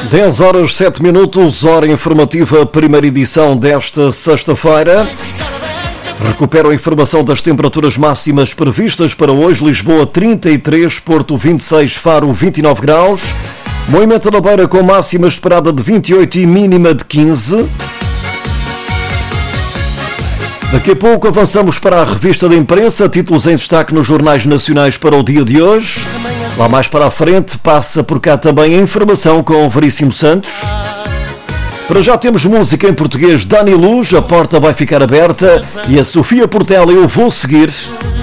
10 horas 7 minutos, hora informativa, primeira edição desta sexta-feira. Recupero a informação das temperaturas máximas previstas para hoje. Lisboa 33, Porto 26, Faro 29 graus. Moimenta da Beira com máxima esperada de 28 e mínima de 15. Daqui a pouco avançamos para a revista de imprensa, títulos em destaque nos jornais nacionais para o dia de hoje. Lá mais para a frente passa por cá também a informação com o Veríssimo Santos. Para já temos música em português, Dani Luz, A Porta Vai Ficar Aberta, e a Sofia Portela, Eu Vou Seguir.